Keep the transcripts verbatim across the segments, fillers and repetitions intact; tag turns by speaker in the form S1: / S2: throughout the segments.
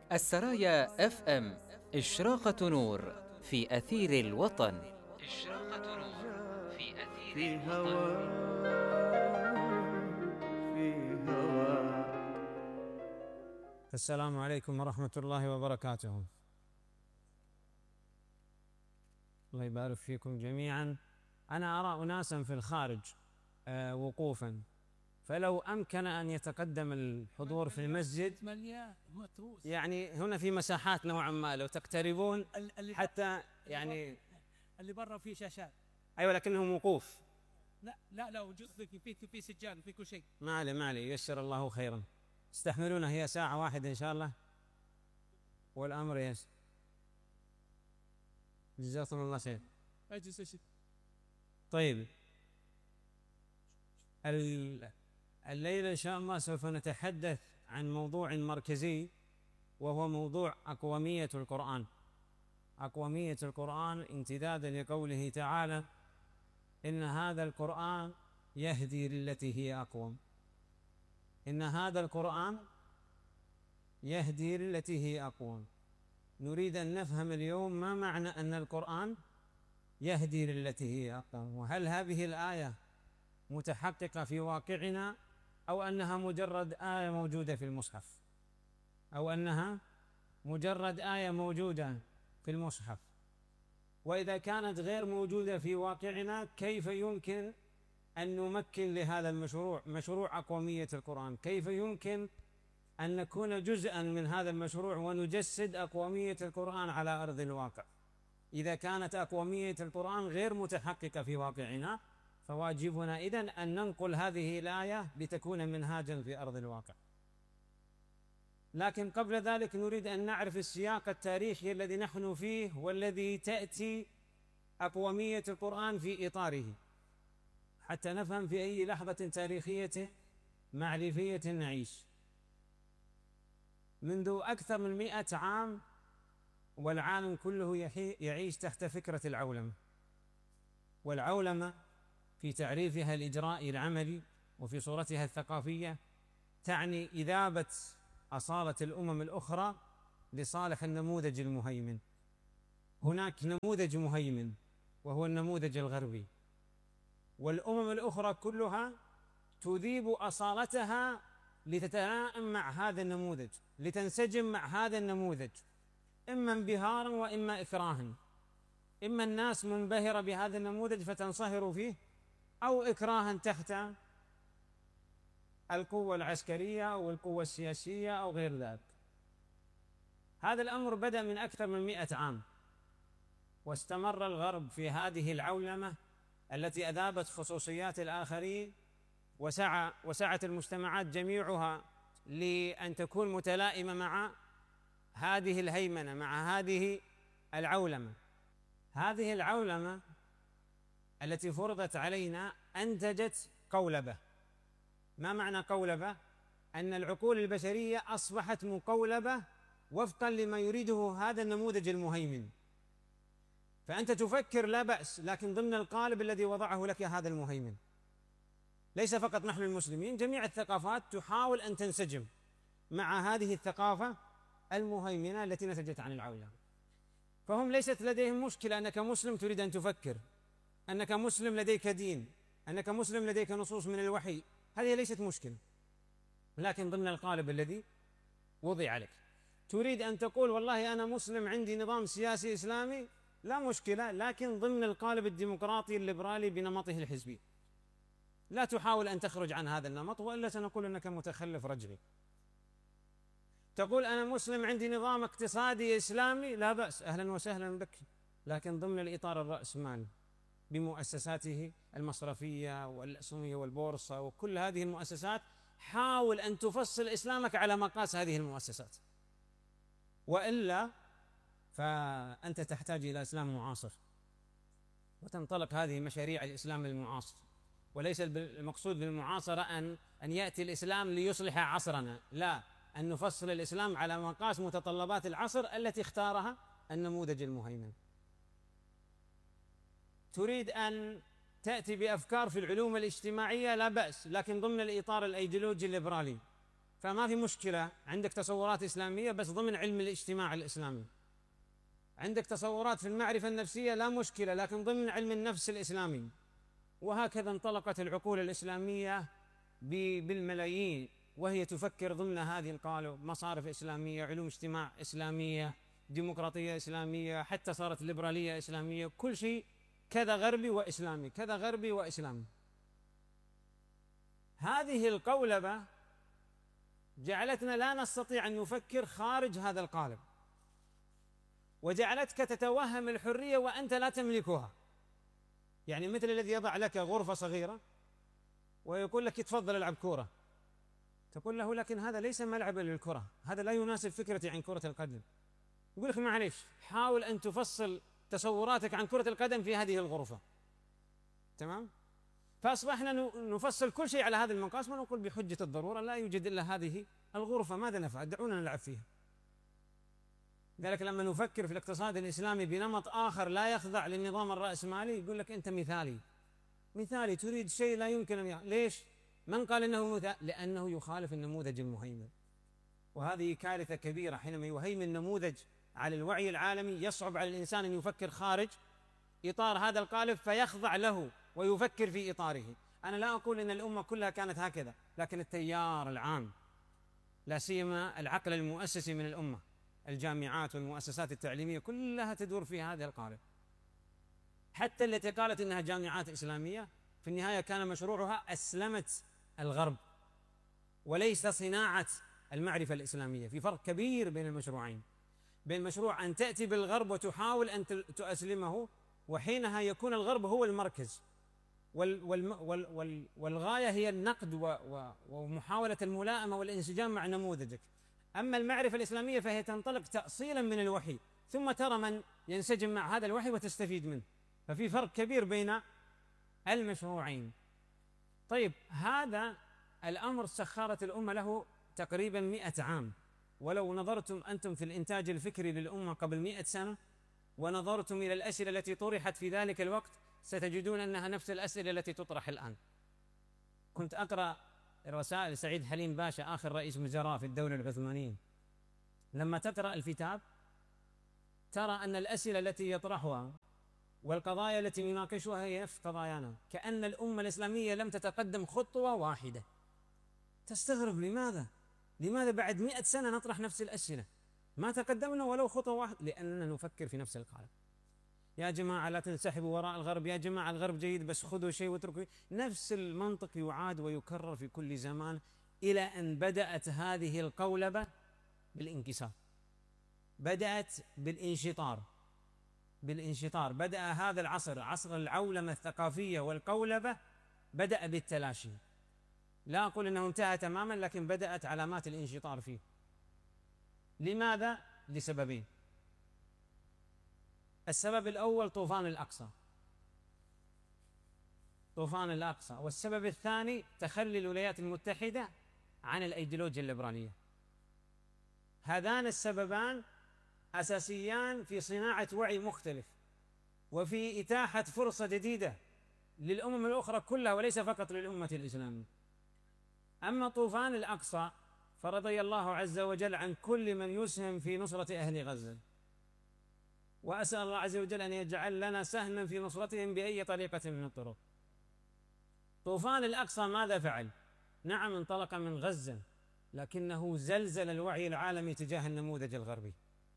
S1: السرايا اف ام، إشراقة نور في أثير الوطن. إشراقة نور في أثير
S2: في
S1: الوطن.
S2: هوا في هوا.
S3: السلام عليكم ورحمة الله وبركاته. الله يبارك فيكم جميعا. أنا أرى أناسا في الخارج آه وقوفا، فلو أمكن أن يتقدم الحضور في المسجد، يعني هنا في مساحات نوعا ما، لو تقتربون حتى يعني
S4: اللي برا في شاشات.
S3: أيوة لكنهم وقوف.
S4: لا لا لا وجود في في في سجان في كل شيء.
S3: ما علي ما علي، يسر الله خيرا. استحملونا هي ساعة واحدة إن شاء الله والأمر يسر. جزاكم الله خير.
S4: اجلس اجلس.
S3: طيب، الليلة إن شاء الله سوف نتحدث عن موضوع مركزي، وهو موضوع أقومية القرآن. أقومية القرآن امتدادا لقوله تعالى: إن هذا القرآن يهدي للتي هي أقوم. إن هذا القرآن يهدي للتي هي أقوم. نريد أن نفهم اليوم ما معنى أن القرآن يهدي للتي هي أقوم، وهل هذه الآية متحققة في واقعنا، أو أنها مجرد آية موجودة في المصحف، أو أنها مجرد آية موجودة في المصحف. وإذا كانت غير موجودة في واقعنا، كيف يمكن أن نمكن لهذا المشروع، مشروع أقومية القرآن؟ كيف يمكن أن نكون جزءا من هذا المشروع ونجسد أقومية القرآن على أرض الواقع؟ إذا كانت أقومية القرآن غير متحققة في واقعنا، فواجبنا إذن أن ننقل هذه الآية لتكون منهاجا في أرض الواقع. لكن قبل ذلك نريد أن نعرف السياق التاريخي الذي نحن فيه، والذي تأتي أقومية القرآن في إطاره، حتى نفهم في أي لحظة تاريخية معرفية نعيش. منذ أكثر من مئة عام والعالم كله يعيش تحت فكرة العولمة. والعولمة في تعريفها الإجرائي العملي وفي صورتها الثقافية تعني إذابة أصالة الأمم الأخرى لصالح النموذج المهيمن. هناك نموذج مهيمن وهو النموذج الغربي، والأمم الأخرى كلها تذيب أصالتها لتتلائم مع هذا النموذج، لتنسجم مع هذا النموذج، إما انبهارا وإما إكراها. إما الناس منبهرة بهذا النموذج فتنصهر فيه، أو إكراها تحت القوة العسكرية أو القوة السياسية أو غير ذلك. هذا الأمر بدأ من أكثر من مئة عام، واستمر الغرب في هذه العولمة التي أذابت خصوصيات الآخرين، وسعى وسعت المجتمعات جميعها لأن تكون متلائمة مع هذه الهيمنة، مع هذه العولمة. هذه العولمة التي فرضت علينا أنتجت قولبة. ما معنى قولبة؟ أن العقول البشرية أصبحت مقولبة وفقا لما يريده هذا النموذج المهيمن. فأنت تفكر لا بأس، لكن ضمن القالب الذي وضعه لك هذا المهيمن. ليس فقط نحن المسلمين، جميع الثقافات تحاول أن تنسجم مع هذه الثقافة المهيمنة التي نتجت عن العولمة. فهم ليست لديهم مشكلة أنك مسلم تريد أن تفكر، أنك مسلم لديك دين، أنك مسلم لديك نصوص من الوحي، هذه ليست مشكلة، لكن ضمن القالب الذي وضع عليك. تريد أن تقول والله أنا مسلم عندي نظام سياسي إسلامي، لا مشكلة، لكن ضمن القالب الديمقراطي الليبرالي بنمطه الحزبي. لا تحاول أن تخرج عن هذا النمط، وإلا سنقول أنك متخلف رجلي. تقول أنا مسلم عندي نظام اقتصادي إسلامي، لا بأس، أهلا وسهلا بك، لكن ضمن الإطار الرأسمالي بمؤسساته المصرفية والأسهمية والبورصة وكل هذه المؤسسات. حاول أن تفصل إسلامك على مقاس هذه المؤسسات، وإلا فأنت تحتاج إلى إسلام معاصر، وتنطلق هذه مشاريع الإسلام المعاصر. وليس المقصود بالمعاصرة أن أن يأتي الإسلام ليصلح عصرنا، لا، أن نفصل الإسلام على مقاس متطلبات العصر التي اختارها النموذج المهيمن. تريد أن تأتي بأفكار في العلوم الاجتماعية، لا بأس، لكن ضمن الإطار الأيديولوجي الليبرالي. فما في مشكلة، عندك تصورات إسلامية بس ضمن علم الاجتماع الإسلامي، عندك تصورات في المعرفة النفسية لا مشكلة لكن ضمن علم النفس الإسلامي. وهكذا انطلقت العقول الإسلامية بالملايين وهي تفكر ضمن هذه القالب، مصارف إسلامية، علوم اجتماع إسلامية، ديمقراطية إسلامية، حتى صارت ليبرالية إسلامية، كل شيء كذا غربي وإسلامي، كذا غربي وإسلامي. هذه القولبة جعلتنا لا نستطيع أن نفكر خارج هذا القالب، وجعلتك تتوهم الحرية وأنت لا تملكها. يعني مثل الذي يضع لك غرفة صغيرة ويقول لك تفضل العب كورة، تقول له لكن هذا ليس ملعبا للكرة، هذا لا يناسب فكرتي عن كرة القدم. يقول لك معليش، حاول أن تفصل تصوراتك عن كرة القدم في هذه الغرفة. تمام؟ فأصبحنا نفصل كل شيء على هذا المقاس ونقول بحجة الضرورة لا يوجد إلا هذه الغرفة، ماذا نفعل؟ دعونا نلعب فيها. لذلك لما نفكر في الاقتصاد الإسلامي بنمط آخر لا يخضع للنظام الرأسمالي يقول لك أنت مثالي، مثالي تريد شيء لا يمكن أن يعمل. ليش؟ من قال إنه مثالي؟ لأنه يخالف النموذج المهيمن، وهذه كارثة كبيرة. حينما يهيمن نموذج على الوعي العالمي يصعب على الإنسان أن يفكر خارج إطار هذا القالب فيخضع له ويفكر في إطاره. أنا لا أقول إن الأمة كلها كانت هكذا، لكن التيار العام لا سيما العقل المؤسسي من الأمة، الجامعات والمؤسسات التعليمية كلها تدور في هذا القالب. حتى التي قالت إنها جامعات إسلامية في النهاية كان مشروعها أسلمت الغرب وليس صناعة المعرفة الإسلامية. في فرق كبير بين المشروعين، بين مشروع أن تأتي بالغرب وتحاول أن تؤسلمه، وحينها يكون الغرب هو المركز وال وال وال وال والغاية هي النقد ومحاولة الملائمة والانسجام مع نموذجك. أما المعرفة الإسلامية فهي تنطلق تأصيلا من الوحي ثم ترى من ينسجم مع هذا الوحي وتستفيد منه. ففي فرق كبير بين المشروعين. طيب هذا الأمر سخرت الأمة له تقريبا مئة عام، ولو نظرتم أنتم في الإنتاج الفكري للأمة قبل مئة سنة ونظرتم إلى الأسئلة التي طرحت في ذلك الوقت ستجدون أنها نفس الأسئلة التي تطرح الآن. كنت أقرأ رسائل سعيد حليم باشا آخر رئيس وزراء في الدولة العثمانية، لما تقرأ الكتاب ترى أن الأسئلة التي يطرحها والقضايا التي يناقشها هي نفس قضايانا، كأن الأمة الإسلامية لم تتقدم خطوة واحدة. تستغرب لماذا؟ لماذا بعد مئة سنة نطرح نفس الأسئلة؟ ما تقدمنا ولو خطوة واحدة، لأننا نفكر في نفس القالب. يا جماعة لا تنسحبوا وراء الغرب، يا جماعة الغرب جيد بس خذوا شيء واتركوا. نفس المنطق يعاد ويكرر في كل زمان إلى أن بدأت هذه القولبة بالانكسار، بدأت بالانشطار بالانشطار بدأ هذا العصر، عصر العولمة الثقافية والقولبة، بدأ بالتلاشي. لا أقول أنه انتهى تماما لكن بدأت علامات الانشطار فيه. لماذا؟ لسببين. السبب الأول طوفان الأقصى طوفان الأقصى والسبب الثاني تخلي الولايات المتحدة عن الأيديولوجيا الليبرالية. هذان السببان أساسيان في صناعة وعي مختلف وفي إتاحة فرصة جديدة للأمم الأخرى كلها وليس فقط للأمة الإسلامية. أما طوفان الأقصى فرضي الله عز وجل عن كل من يسهم في نصرة أهل غزة، وأسأل الله عز وجل أن يجعل لنا سهما في نصرتهم بأي طريقة من الطرق. طوفان الأقصى ماذا فعل؟ نعم انطلق من غزة لكنه زلزل الوعي العالمي تجاه النموذج الغربي.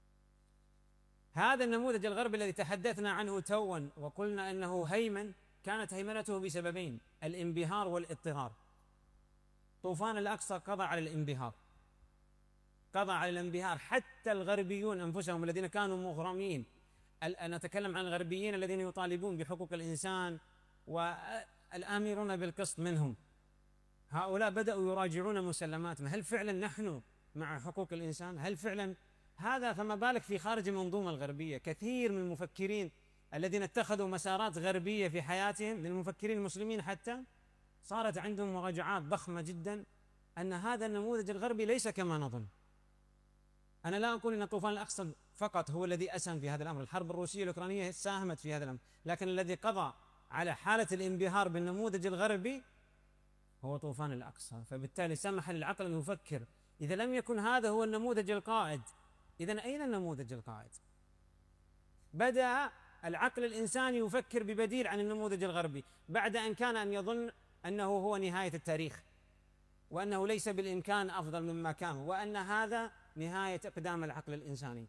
S3: هذا النموذج الغربي الذي تحدثنا عنه توا وقلنا أنه هيمن، كانت هيمنته بسببين: الانبهار والاضطرار. طوفان الأقصى قضى على الانبهار قضى على الانبهار حتى الغربيون أنفسهم الذين كانوا مغرمين. أنا أتكلم عن الغربيين الذين يطالبون بحقوق الإنسان والآمرون بالقسط منهم، هؤلاء بدأوا يراجعون مسلماتنا. هل فعلا نحن مع حقوق الإنسان؟ هل فعلا هذا؟ فما بالك في خارج المنظومة الغربية. كثير من المفكرين الذين اتخذوا مسارات غربية في حياتهم، من المفكرين المسلمين حتى، صارت عندهم مراجعات ضخمة جدا أن هذا النموذج الغربي ليس كما نظن. أنا لا أقول أن طوفان الأقصى فقط هو الذي أسهم في هذا الأمر، الحرب الروسية الأوكرانية ساهمت في هذا الأمر، لكن الذي قضى على حالة الانبهار بالنموذج الغربي هو طوفان الأقصى. فبالتالي سمح للعقل أن يفكر. إذا لم يكن هذا هو النموذج القائد، إذن أين النموذج القائد؟ بدأ العقل الإنساني يفكر ببديل عن النموذج الغربي بعد أن كان أن يظن أنه هو نهاية التاريخ، وأنه ليس بالإمكان أفضل مما كان، وأن هذا نهاية إقدام العقل الإنساني.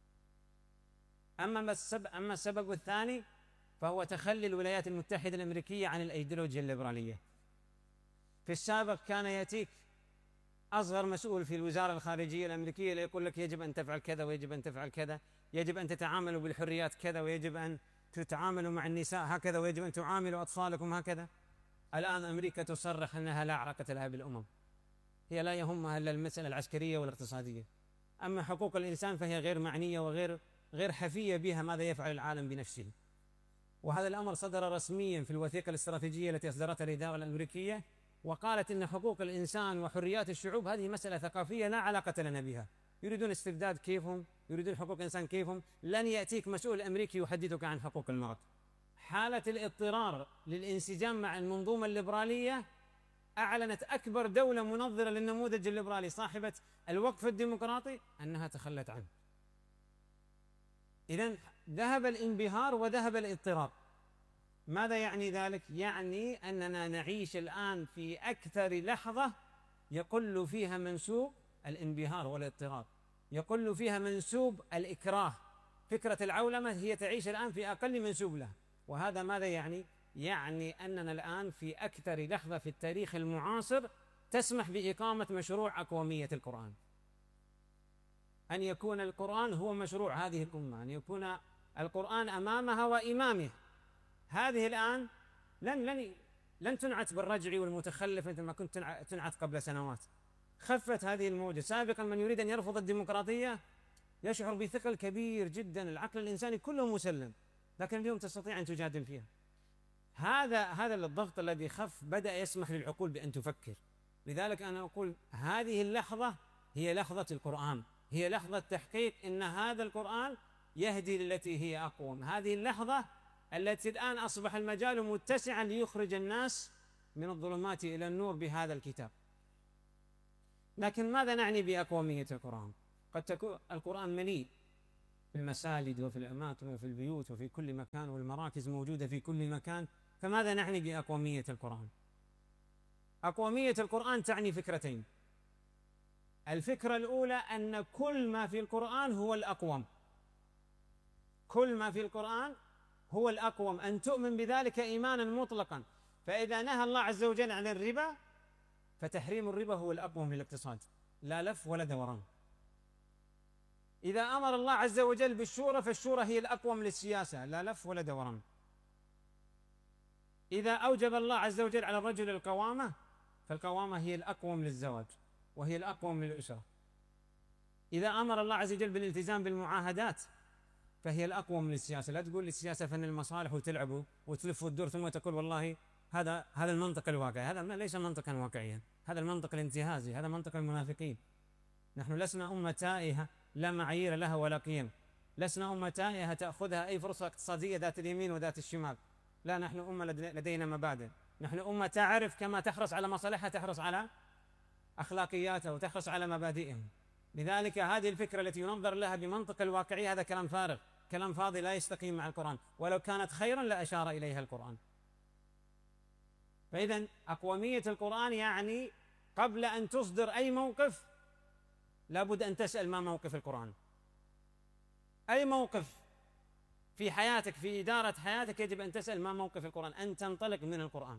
S3: أما السبب, أما السبب الثاني فهو تخلي الولايات المتحدة الأمريكية عن الأيديولوجيا الليبرالية. في السابق كان يأتيك أصغر مسؤول في الوزارة الخارجية الأمريكية ليقول لك يجب أن تفعل كذا ويجب أن تفعل كذا، يجب أن تتعاملوا بالحريات كذا، ويجب أن تتعاملوا مع النساء هكذا، ويجب أن تعاملوا أطفالكم هكذا. الآن أمريكا تصرح أنها لا علاقة لها بالأمم، هي لا يهمها إلا المسألة العسكرية والاقتصادية، أما حقوق الإنسان فهي غير معنية وغير غير حفية بها ماذا يفعل العالم بنفسه. وهذا الأمر صدر رسميا في الوثيقة الاستراتيجية التي أصدرتها الإدارة الأمريكية، وقالت إن حقوق الإنسان وحريات الشعوب هذه مسألة ثقافية لا علاقة لنا بها. يريدون استبداد كيفهم، يريدون حقوق الإنسان كيفهم، لن يأتيك مسؤول أمريكي يحدثك عن حقوق المرأة. حالة الاضطرار للانسجام مع المنظومة الليبرالية أعلنت أكبر دولة منظرة للنموذج الليبرالي صاحبة الوقف الديمقراطي أنها تخلت عنه. إذن ذهب الانبهار وذهب الاضطرار. ماذا يعني ذلك؟ يعني أننا نعيش الآن في أكثر لحظة يقل فيها منسوب الانبهار والاضطرار، يقل فيها منسوب الإكراه. فكرة العولمة هي تعيش الآن في أقل منسوب لها. وهذا ماذا يعني؟ يعني أننا الآن في أكثر لحظة في التاريخ المعاصر تسمح بإقامة مشروع أقومية القرآن، أن يكون القرآن هو مشروع هذه الأمة، أن يكون القرآن أمامها وإمامها. هذه الآن لن لن لن تنعت بالرجعي والمتخلف مثل ما كنت تنعت قبل سنوات. خفت هذه الموجة. سابقا من يريد أن يرفض الديمقراطية يشعر بثقل كبير جدا، العقل الإنساني كله مسلم، لكن اليوم تستطيع أن تجادل فيها. هذا هذا الضغط الذي خف بدأ يسمح للعقول بأن تفكر. لذلك أنا أقول هذه اللحظة هي لحظة القرآن، هي لحظة تحقيق أن هذا القرآن يهدي للتي هي أقوم. هذه اللحظة التي الآن أصبح المجال متسعا ليخرج الناس من الظلمات إلى النور بهذا الكتاب. لكن ماذا نعني بأقومية القرآن؟ قد تكون القرآن مليء في المساجد وفي الأماكن وفي البيوت وفي كل مكان، والمراكز موجودة في كل مكان. فماذا نعني بأقومية القرآن؟ أقومية القرآن تعني فكرتين. الفكرة الأولى أن كل ما في القرآن هو الأقوم، كل ما في القرآن هو الأقوم، أن تؤمن بذلك إيمانا مطلقا. فإذا نهى الله عز وجل عن الربا فتحريم الربا هو الأقوم للاقتصاد، لا لف ولا دوران. إذا أمر الله عز وجل بالشورى فالشورى هي الأقوم للسياسة، لا لف ولا دوران. إذا أوجب الله عز وجل على الرجل القوامة فالقوامة هي الأقوم للزواج وهي الأقوم للأسرة. إذا أمر الله عز وجل بالالتزام بالمعاهدات فهي الأقوم للسياسة. لا تقول للسياسة فن المصالح وتلعبوا وتلف وتدور ثم تقول والله هذا هذا المنطق الواقعي. هذا ليس منطقا واقعيا، هذا المنطق الانتهازي، هذا منطق المنافقين. نحن لسنا أمة تائهة لا معايير لها ولا قيم، لسنا أمة تائهة تأخذها أي فرصة اقتصادية ذات اليمين وذات الشمال. لا، نحن أمة لدينا مبادئ، نحن أمة تعرف كما تحرص على مصالحها تحرص على أخلاقياتها وتحرص على مبادئهم. لذلك هذه الفكرة التي ينظر لها بمنطق الواقعية هذا كلام فارغ، كلام فاضي لا يستقيم مع القرآن، ولو كانت خيرا لأشار إليها القرآن. فإذا أقومية القرآن يعني قبل أن تصدر أي موقف لابد أن تسأل ما موقف القرآن. أي موقف في حياتك في إدارة حياتك يجب أن تسأل ما موقف القرآن، أن تنطلق من القرآن.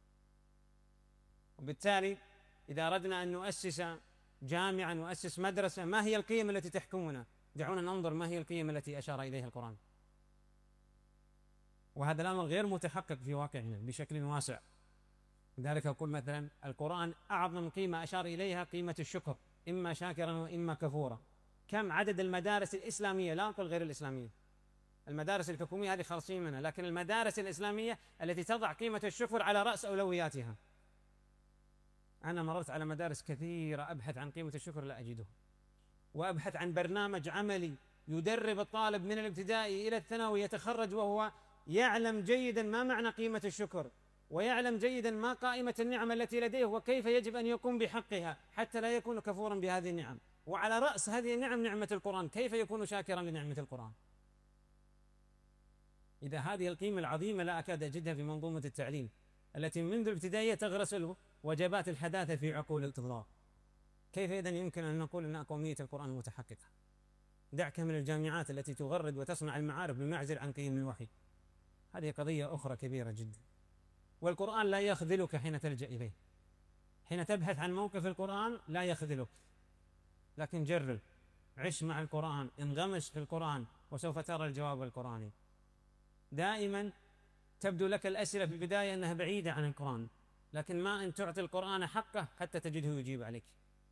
S3: وبالتالي إذا أردنا أن نؤسس جامعا نؤسس مدرسة، ما هي القيم التي تحكمنا؟ دعونا ننظر ما هي القيم التي أشار إليها القرآن. وهذا الأمر غير متحقق في واقعنا بشكل واسع. لذلك أقول مثلا القرآن أعظم قيمة أشار إليها قيمة الشكر، إما شاكرا وإما كفورا. كم عدد المدارس الإسلامية، لا أقول غير الإسلامية، المدارس الحكومية هذه خالصين منها، لكن المدارس الإسلامية التي تضع قيمة الشكر على رأس أولوياتها. أنا مررت على مدارس كثيرة أبحث عن قيمة الشكر لا أجده، وأبحث عن برنامج عملي يدرب الطالب من الابتدائي إلى الثانوي يتخرج وهو يعلم جيدا ما معنى قيمة الشكر، ويعلم جيدا ما قائمة النعم التي لديه وكيف يجب أن يقوم بحقها حتى لا يكون كفورا بهذه النعم. وعلى رأس هذه النعم نعمة القرآن، كيف يكون شاكرا لنعمة القرآن؟ إذا هذه القيمة العظيمة لا أكاد أجدها في منظومة التعليم التي منذ الابتدائية تغرس وجبات الحداثة في عقول الطلاب، كيف إذن يمكن أن نقول أن قومية القرآن متحققة؟ دعك من الجامعات التي تغرد وتصنع المعارف بمعزل عن قيم الوحي، هذه قضية أخرى كبيرة جدا. والقرآن لا يخذلك حين تلجأ إليه، حين تبحث عن موقف القرآن لا يخذلك، لكن جرب، عش مع القرآن، انغمس في القرآن، وسوف ترى الجواب القرآني. دائما تبدو لك الأسئلة في البداية أنها بعيدة عن القرآن، لكن ما أن تعطي القرآن حقه حتى تجده يجيب عليك.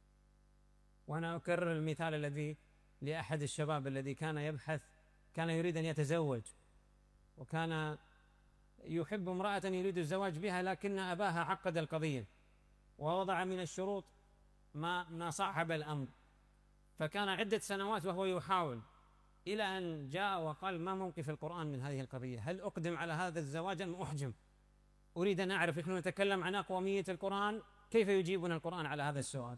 S3: وأنا أكرر المثال الذي لأحد الشباب الذي كان يبحث، كان يريد أن يتزوج، وكان يحب امرأة يريد الزواج بها، لكن أباها عقد القضية ووضع من الشروط ما ما صعب الأمر، فكان عدة سنوات وهو يحاول، إلى أن جاء وقال: ما موقف القرآن من هذه القضية؟ هل أقدم على هذا الزواج أم أحجم؟ أريد أن أعرف، نحن نتكلم عن قومية القرآن، كيف يجيبنا القرآن على هذا السؤال؟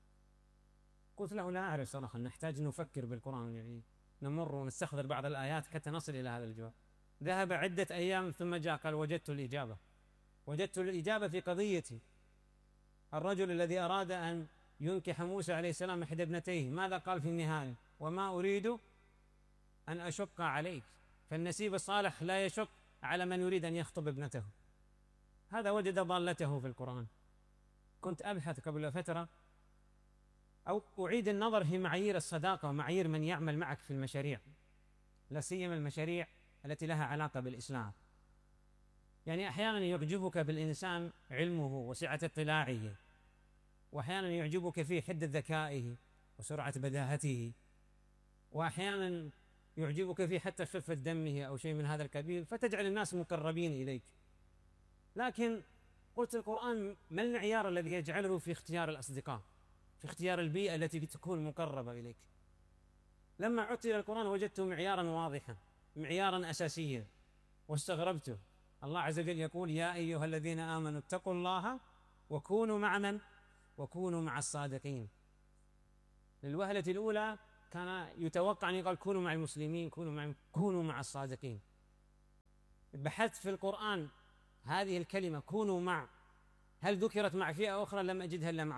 S3: قلت له: لا أعرف صراحة، نحتاج نفكر بالقرآن، يعني نمر ونستحضر بعض الآيات حتى نصل إلى هذا الجواب. ذهب عدة أيام ثم جاء قال: وجدت الإجابة، وجدت الإجابة في قضيتي. الرجل الذي أراد أن ينكح موسى عليه السلام إحدى ابنتيه، ماذا قال في النهاية؟ وما أريد أن أشق عليك، فالنسيب الصالح لا يشق على من يريد أن يخطب ابنته. هذا وجد ضالته في القرآن. كنت أبحث قبل فترة أو أعيد النظر في معايير الصداقة ومعايير من يعمل معك في المشاريع، لا سيما المشاريع التي لها علاقة بالإسلام. يعني أحيانا يعجبك بالإنسان علمه وسعة اطلاعه، وأحيانا يعجبك فيه حدة ذكائه وسرعة بداهته، وأحيانا يعجبك فيه حتى خفة دمه أو شيء من هذا القبيل، فتجعل الناس مقربين إليك. لكن قلت القرآن ما المعيار الذي يجعله في اختيار الأصدقاء، في اختيار البيئة التي تكون مقربة إليك؟ لما عدت إلى القرآن وجدته معيارا واضحا، معيارا أساسيا، واستغربته. الله عز وجل يقول: يا أيها الذين آمنوا اتقوا الله وكونوا مع من؟ وكونوا مع الصادقين. للوهلة الأولى كان يتوقع أن يقال: كونوا مع المسلمين، كونوا مع كونوا مع الصادقين. بحثت في القرآن هذه الكلمة كونوا مع، هل ذكرت مع فئة أخرى؟ لم أجدها إلا مع